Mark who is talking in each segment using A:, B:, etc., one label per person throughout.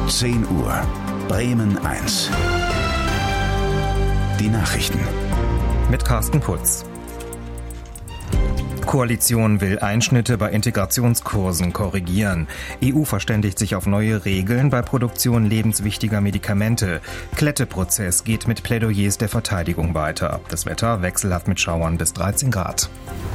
A: 10 Uhr. Bremen 1. Die Nachrichten.
B: Mit Carsten Putz. Koalition will Einschnitte bei Integrationskursen korrigieren. EU verständigt sich auf neue Regeln bei Produktion lebenswichtiger Medikamente. Klette-Prozess geht mit Plädoyers der Verteidigung weiter. Das Wetter wechselhaft mit Schauern bis 13 Grad.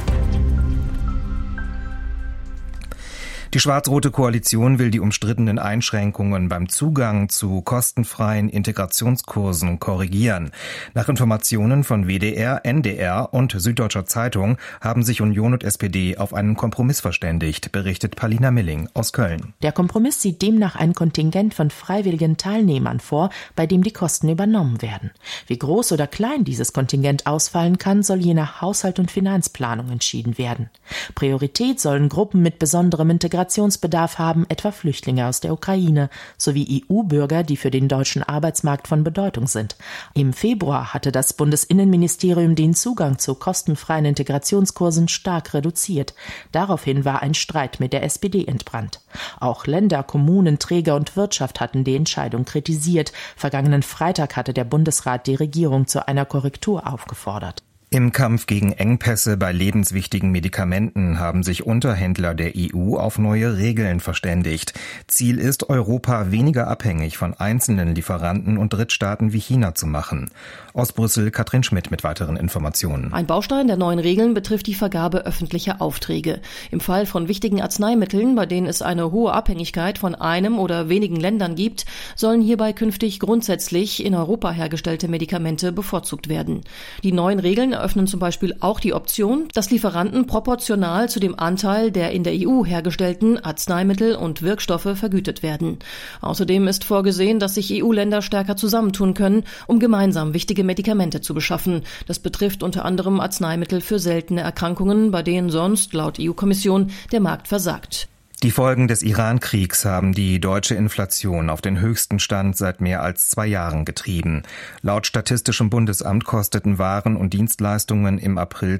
B: Die schwarz-rote Koalition will die umstrittenen Einschränkungen beim Zugang zu kostenfreien Integrationskursen korrigieren. Nach Informationen von WDR, NDR und Süddeutscher Zeitung haben sich Union und SPD auf einen Kompromiss verständigt, berichtet Palina Milling aus Köln.
C: Der Kompromiss sieht demnach ein Kontingent von freiwilligen Teilnehmern vor, bei dem die Kosten übernommen werden. Wie groß oder klein dieses Kontingent ausfallen kann, soll je nach Haushalt- und Finanzplanung entschieden werden. Priorität sollen Gruppen mit besonderem Integrationsbedarf haben, etwa Flüchtlinge aus der Ukraine, sowie EU-Bürger, die für den deutschen Arbeitsmarkt von Bedeutung sind. Im Februar hatte das Bundesinnenministerium den Zugang zu kostenfreien Integrationskursen stark reduziert. Daraufhin war ein Streit mit der SPD entbrannt. Auch Länder, Kommunen, Träger und Wirtschaft hatten die Entscheidung kritisiert. Vergangenen Freitag hatte der Bundesrat die Regierung zu einer Korrektur aufgefordert.
B: Im Kampf gegen Engpässe bei lebenswichtigen Medikamenten haben sich Unterhändler der EU auf neue Regeln verständigt. Ziel ist, Europa weniger abhängig von einzelnen Lieferanten und Drittstaaten wie China zu machen. Aus Brüssel Katrin Schmidt mit weiteren Informationen.
D: Ein Baustein der neuen Regeln betrifft die Vergabe öffentlicher Aufträge. Im Fall von wichtigen Arzneimitteln, bei denen es eine hohe Abhängigkeit von einem oder wenigen Ländern gibt, sollen hierbei künftig grundsätzlich in Europa hergestellte Medikamente bevorzugt werden. Die neuen Regeln eröffnen zum Beispiel auch die Option, dass Lieferanten proportional zu dem Anteil der in der EU hergestellten Arzneimittel und Wirkstoffe vergütet werden. Außerdem ist vorgesehen, dass sich EU-Länder stärker zusammentun können, um gemeinsam wichtige Medikamente zu beschaffen. Das betrifft unter anderem Arzneimittel für seltene Erkrankungen, bei denen sonst, laut EU-Kommission, der Markt versagt.
B: Die Folgen des Iran-Kriegs haben die deutsche Inflation auf den höchsten Stand seit mehr als 2 Jahren getrieben. Laut Statistischem Bundesamt kosteten Waren und Dienstleistungen im April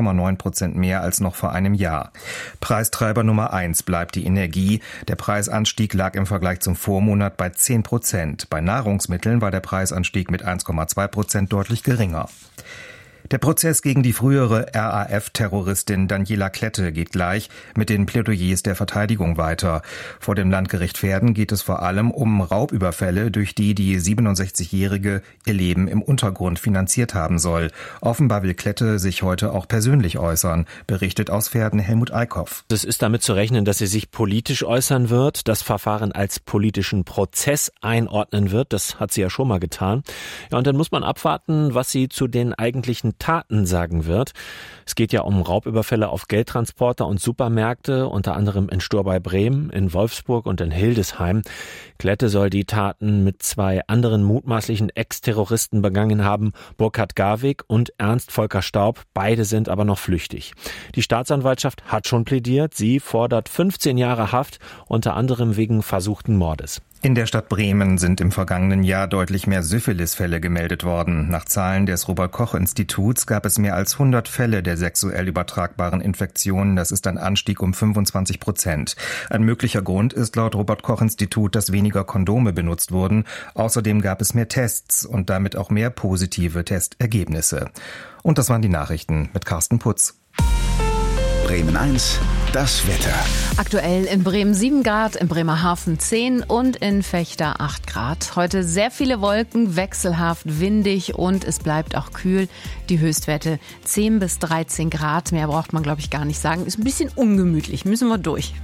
B: 2,9% mehr als noch vor einem Jahr. Preistreiber Nummer 1 bleibt die Energie. Der Preisanstieg lag im Vergleich zum Vormonat bei 10%. Bei Nahrungsmitteln war der Preisanstieg mit 1,2% deutlich geringer. Der Prozess gegen die frühere RAF-Terroristin Daniela Klette geht gleich mit den Plädoyers der Verteidigung weiter. Vor dem Landgericht Verden geht es vor allem um Raubüberfälle, durch die 67-Jährige ihr Leben im Untergrund finanziert haben soll. Offenbar will Klette sich heute auch persönlich äußern, berichtet aus Verden Helmut Eickhoff.
E: Es ist damit zu rechnen, dass sie sich politisch äußern wird, das Verfahren als politischen Prozess einordnen wird. Das hat sie ja schon mal getan. Ja, und dann muss man abwarten, was sie zu den eigentlichen Taten sagen wird. Es geht ja um Raubüberfälle auf Geldtransporter und Supermärkte, unter anderem in Stur bei Bremen, in Wolfsburg und in Hildesheim. Klette soll die Taten mit 2 anderen mutmaßlichen Ex-Terroristen begangen haben, Burkhard Garwig und Ernst Volker Staub. Beide sind aber noch flüchtig. Die Staatsanwaltschaft hat schon plädiert. Sie fordert 15 Jahre Haft, unter anderem wegen versuchten Mordes.
B: In der Stadt Bremen sind im vergangenen Jahr deutlich mehr Syphilisfälle gemeldet worden. Nach Zahlen des Robert-Koch-Instituts gab es mehr als 100 Fälle der sexuell übertragbaren Infektionen. Das ist ein Anstieg um 25%. Ein möglicher Grund ist laut Robert-Koch-Institut, dass weniger Kondome benutzt wurden. Außerdem gab es mehr Tests und damit auch mehr positive Testergebnisse. Und das waren die Nachrichten mit Carsten Putz.
A: Bremen 1, das Wetter.
F: Aktuell in Bremen 7 Grad, in Bremerhaven 10 und in Vechta 8 Grad. Heute sehr viele Wolken, wechselhaft windig und es bleibt auch kühl. Die Höchstwerte 10 bis 13 Grad. Mehr braucht man, glaube ich, gar nicht sagen. Ist ein bisschen ungemütlich. Müssen wir durch.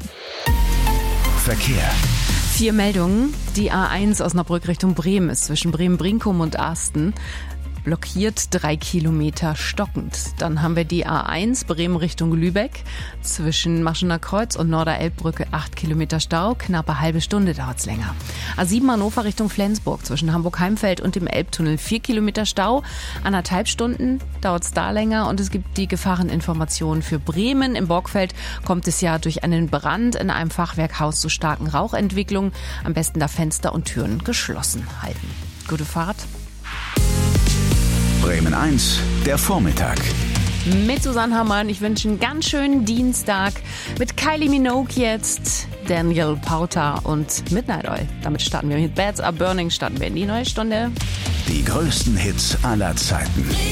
A: Verkehr.
F: 4 Meldungen. Die A1 Osnabrück Richtung Bremen ist zwischen Bremen-Brinkum und Asten blockiert 3 Kilometer stockend. Dann haben wir die A1 Bremen Richtung Lübeck. Zwischen Maschener Kreuz und Norderelbbrücke 8 Kilometer Stau. Knappe halbe Stunde dauert es länger. A7 Hannover Richtung Flensburg. Zwischen Hamburg-Heimfeld und dem Elbtunnel 4 Kilometer Stau. 1,5 Stunden dauert es da länger. Und es gibt die Gefahreninformationen für Bremen. Im Borgfeld kommt es ja durch einen Brand in einem Fachwerkhaus zu starken Rauchentwicklungen. Am besten da Fenster und Türen geschlossen halten. Gute Fahrt.
A: Bremen 1, der Vormittag.
F: Mit Susanne Hammann. Ich wünsche einen ganz schönen Dienstag. Mit Kylie Minogue jetzt. Daniel Powter und Midnight Oil. Damit starten wir mit Beds Are Burning, starten wir in die neue Stunde.
A: Die größten Hits aller Zeiten.